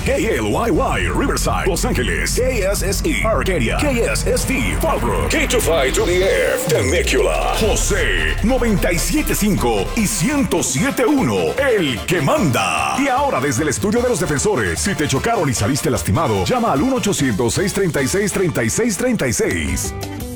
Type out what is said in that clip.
KLYY Riverside, Los Ángeles, KSSE Arcadia, KSST Fallbrook, K252 to the F, Temecula, José 97.5 y 107.1, el que manda. Y ahora desde el estudio de los defensores, si te chocaron y saliste lastimado, llama al 1-800-636-3636.